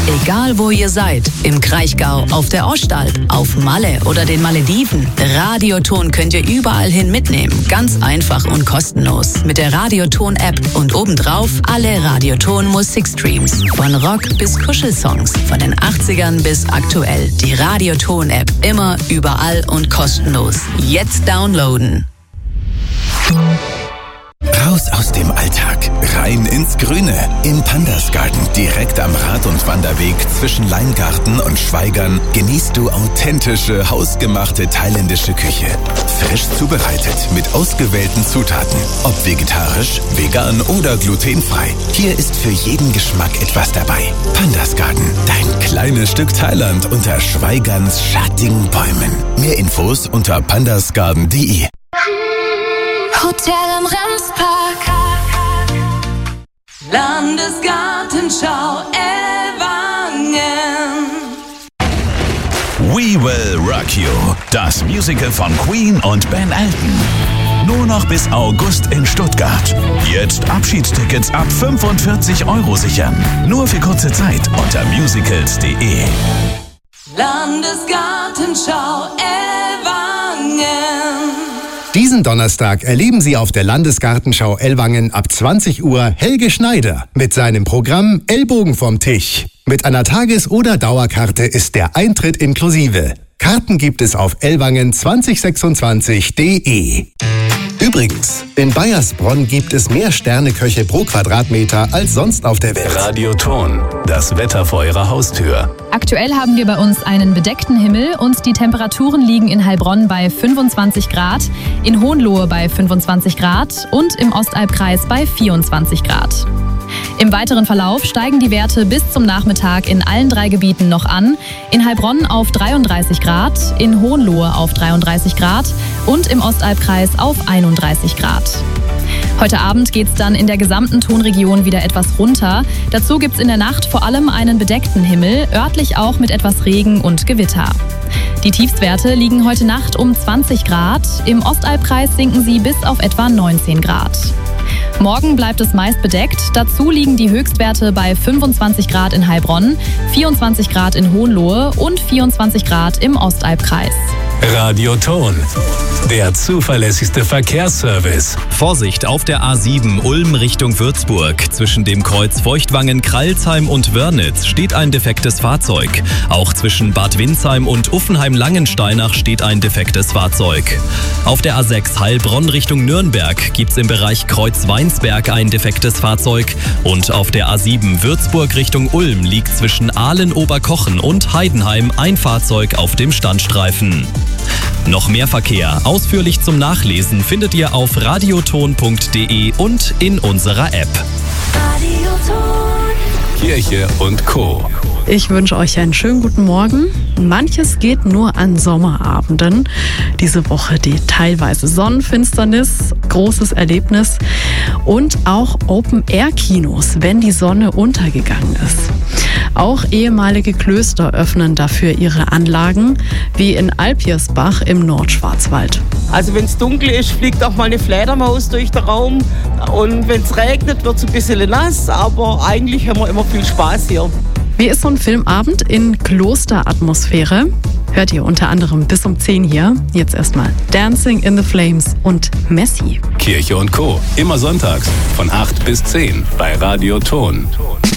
Egal wo ihr seid, im Kraichgau, auf der Ostalb, auf Malle oder den Malediven, Radioton könnt ihr überall hin mitnehmen. Ganz einfach und kostenlos. Mit der Radioton-App und obendrauf alle Radioton-Musikstreams. Von Rock bis Kuschelsongs, von den 80ern bis aktuell. Die Radioton-App immer, überall und kostenlos. Jetzt downloaden. Raus aus dem Alltag, rein ins Grüne. Im Pandasgarten, direkt am Rad- und Wanderweg zwischen Leingarten und Schweigern, genießt du authentische, hausgemachte thailändische Küche. Frisch zubereitet, mit ausgewählten Zutaten. Ob vegetarisch, vegan oder glutenfrei. Hier ist für jeden Geschmack etwas dabei. Pandasgarten, dein kleines Stück Thailand unter Schweigerns schattigen Bäumen. Mehr Infos unter pandasgarten.de. Hotel am Remspark. Landesgartenschau Ellwangen. We Will Rock You, das Musical von Queen und Ben Elton. Nur noch bis August in Stuttgart. Jetzt Abschiedstickets ab 45 € sichern. Nur für kurze Zeit unter musicals.de. Landesgartenschau Ellwangen. Diesen Donnerstag erleben Sie auf der Landesgartenschau Ellwangen ab 20 Uhr Helge Schneider mit seinem Programm Ellbogen vom Tisch. Mit einer Tages- oder Dauerkarte ist der Eintritt inklusive. Karten gibt es auf ellwangen2026.de. Übrigens, in Baiersbronn gibt es mehr Sterneköche pro Quadratmeter als sonst auf der Welt. Radioton, das Wetter vor Ihrer Haustür. Aktuell haben wir bei uns einen bedeckten Himmel und die Temperaturen liegen in Heilbronn bei 25 Grad, in Hohenlohe bei 25 Grad und im Ostalbkreis bei 24 Grad. Im weiteren Verlauf steigen die Werte bis zum Nachmittag in allen 3 Gebieten noch an. In Heilbronn auf 33 Grad, in Hohenlohe auf 33 Grad und im Ostalbkreis auf 31 Grad. Heute Abend geht's dann in der gesamten Tonregion wieder etwas runter. Dazu gibt's in der Nacht vor allem einen bedeckten Himmel, örtlich auch mit etwas Regen und Gewitter. Die Tiefstwerte liegen heute Nacht um 20 Grad, im Ostalbkreis sinken sie bis auf etwa 19 Grad. Morgen bleibt es meist bedeckt, dazu liegen die Höchstwerte bei 25 Grad in Heilbronn, 24 Grad in Hohenlohe und 24 Grad im Ostalbkreis. Radioton, der zuverlässigste Verkehrsservice. Vorsicht auf der A7 Ulm Richtung Würzburg. Zwischen dem Kreuz Feuchtwangen, Kralsheim und Wörnitz steht ein defektes Fahrzeug. Auch zwischen Bad Windsheim und Uffenheim-Langensteinach steht ein defektes Fahrzeug. Auf der A6 Heilbronn Richtung Nürnberg gibt's im Bereich Kreuz Weinsberg ein defektes Fahrzeug. Und auf der A7 Würzburg Richtung Ulm liegt zwischen Ahlen-Oberkochen und Heidenheim ein Fahrzeug auf dem Standstreifen. Noch mehr Verkehr, ausführlich zum Nachlesen, findet ihr auf radioton.de und in unserer App. Radioton. Kirche und Co. Ich wünsche euch einen schönen guten Morgen. Manches geht nur an Sommerabenden. Diese Woche die teilweise Sonnenfinsternis, großes Erlebnis und auch Open-Air-Kinos, wenn die Sonne untergegangen ist. Auch ehemalige Klöster öffnen dafür ihre Anlagen, wie in Alpiersbach im Nordschwarzwald. Also wenn es dunkel ist, fliegt auch mal eine Fledermaus durch den Raum. Und wenn es regnet, wird es ein bisschen nass, aber eigentlich haben wir immer viel Spaß hier. Wie ist so ein Filmabend in Klosteratmosphäre? Hört ihr unter anderem bis um 10 hier. Jetzt erstmal Dancing in the Flames und Messi. Kirche und Co. Immer sonntags von 8 bis 10 bei Radioton.